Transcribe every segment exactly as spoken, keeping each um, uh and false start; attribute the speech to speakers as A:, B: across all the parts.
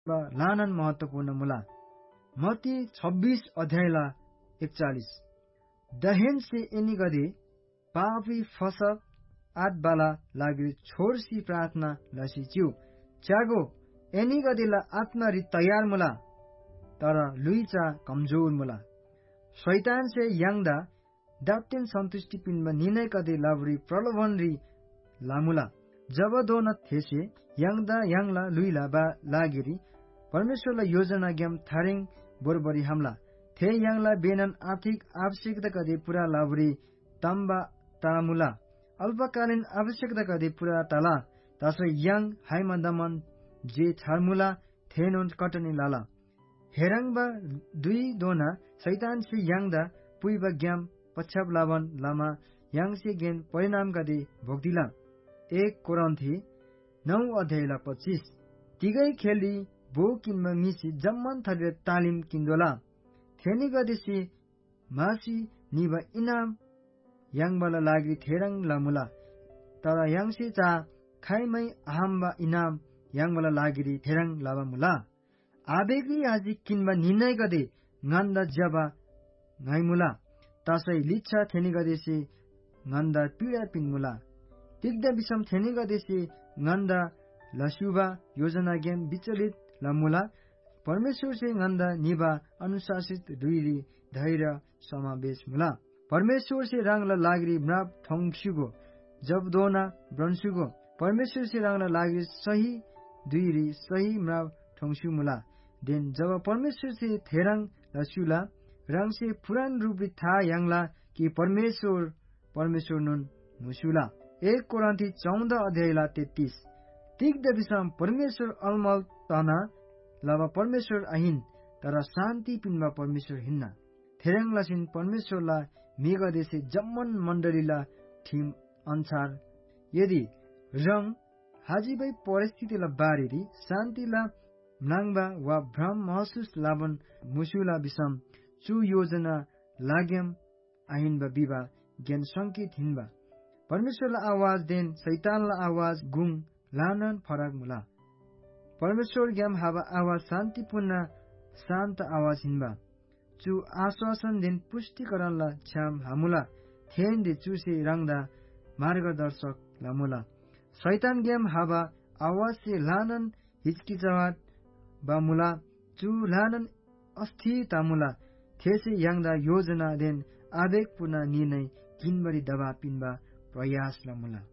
A: लानन महत्वपूर्ण मुला मती छब्बीस अध्यायला एकचालिस दहेन से एनी गदे पापी फसक आठ बाला लागि छोड़सी प्रार्थना लसी च्यू च्यागो एनी गदेला आत्मरी तयार मुला तर लुइचा कमजोर मुला शैतान से यांगदा दाप्टेन सन्तुष्टि पिनमा निनै कदे लाबरी प्रलोभन री लामुला जब दोन थेसे यांगदा यांगला लुइला बा लागिरी परमेश्वरलाई योजना ग्याम थारिङ बोरबरी हमला थे यांगला बेनन आर्थिक आवश्यकता कदे पूरा लाबरी तम्बा तामुला अल्पकालीन आवश्यकता कदे पूरा ताला तासो यांग हाइमा दमन जे छारमुला थेनोन कटनी लाला हेरङबा दुई दोना शैतान से यांगदा पुइबा ग्याम पछाप लावन लामा यांग से गेन परिणाम कदे भोग्दिला एक कोरन्थी नौ अध्यायला पच्चीस तिगै खेली बो किनमा मिसी जम्मन थरे तालिम किन्दोला थेनी गदेसी मासी निबा इनाम यांगबाला लागि थेरङ लामुला तर यांगसे चा खाइमै आहाम्बा इनाम यांगबाला लागि थेरङ लाबा मुला आबेगी आजि किनबा निर्णय गदे nganda jaba ngaimula tasai लिच्छा Theni गदेसी nganda पीडा पिनमुला तिग्दा बिसम थेनी गदेसी nganda लसुबा योजना गेम विचलित लमुला परमेश्वर से nganda निबा अनुशासित दुईरी धैर्य समावेश मुला परमेश्वर से राङला लागरी म्राप ठौंगसुगो जब दोना ब्रन्सुगो परमेश्वर से राङला लागरी सही दुईरी सही म्राप ठौंगसु मुला देन जब परमेश्वर से थेरङ लसुला रङ से पुरान रूपले था यांगला कि परमेश्वर परमेश्वर नुन मुसुला एक कोरन्थी चौध अध्यायला तेत्तीस तिग्द विषम परमेश्वर अलमल तना लबा परमेश्वर अहिन तर शान्ति पिनमा परमेश्वर हिन्ना थेरङ लसिन परमेश्वरला मेघदेशे जम्मन मण्डलीला ठिम अनुसार यदि रङ हाजिबै परिस्थितिला बारेरी शान्तिला नाङबा वा भ्रम महसुस लाबन मुसुला विषम चु योजना लाग्यम आहिनबा बिबा ज्ञान संकेत हिनबा परमेश्वरला आवाज देन शैतानला आवाज गुङ लानन फरक मुला परमेश्वर ज्ञान हावा आवाज शान्तिपूर्ण शान्त आवाज हिनबा चु आश्वासन देन पुष्टिकरणला छ्याम हामुला थेन दे चुसे रङदा मार्गदर्शक लामुला शैतान ज्ञान हावा आवाज से लानन हिचकिचाहट बामुला चु लानन अस्थिरतामुला थेसे यांगदा योजना देन आवेगपूर्ण निर्णय किनबरी दबा पिनबा प्रयास लमुला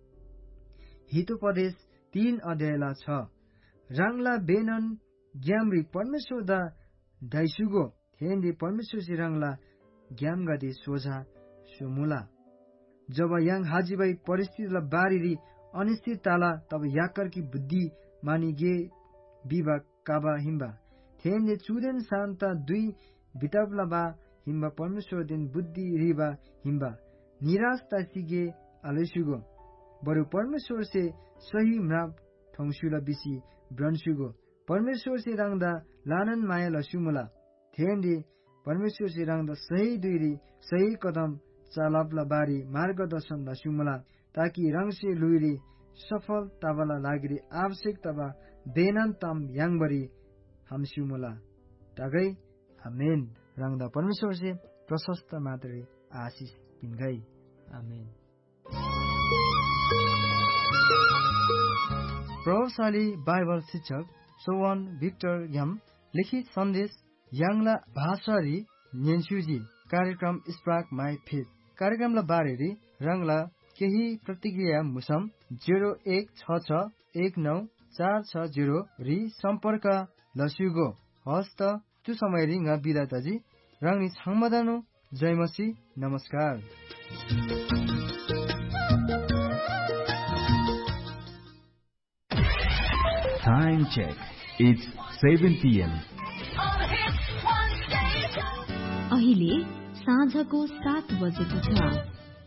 A: हितोपदेश तीन अध्यायला छ राङला बेनन ज्ञामरी परमेश्वर दा दाइसुगो थेन्दी परमेश्वर से राङला ज्ञाम गदे सोझा सुमुला जब यांग हाजीबाई परिस्थितिला बारीरी अनिश्चितताला तब याकर की बुद्धि मानिगे बिबा काबा हिम्बा थेन्दी चुदेन शान्ता दुई बिताबला बा हिम्बा परमेश्वर दिन बुद्धि रिबा हिम्बा निराश तासिगे आलेसुगो बरु परमेश्वर से सही म्राप ठौंसुला बिसी ब्रन्सुगो परमेश्वर से राङदा लानन माया लसुमुला थेन्दी परमेश्वर से राङदा सही दुईरी सही कदम चालपला बारी मार्गदर्शन लसुमुला ताकि रङ से लुइरी सफल तबला लागिरी आवश्यक तबा बेनन तम यांगबरी हमसुमुला तागै आमेन राङदा परमेश्वर से प्रशस्त मात्रै आशिष पिनगै आमेन। प्रभावशाली बाइबल शिक्षक सोवन भिक्टर ग्याम लिखित सन्देश यांगला भाषारी नेन्सुजी कार्यक्रम स्प्राक माई फेथ कार्यक्रमला बारेरी रङला केही प्रतिक्रिया मुसम जेरो एक छ छ एक नौ चार छ जेरो री सम्पर्क लसुगो हस्त त्यो समय रिङ्गा बिदाताजी रङनी छाङमदानो जयमसी नमस्कार।
B: Time check. It's seven p m
C: अहिले साँझको सात बजेको छ।